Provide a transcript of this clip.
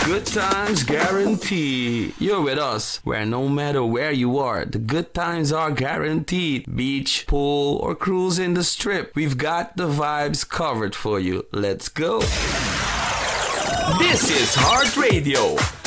Good times guarantee. You're with us, where no matter where you are, the good times are guaranteed. Beach, pool, or cruise in the strip, we've got the vibes covered for you. Let's go. This is Heart Radio,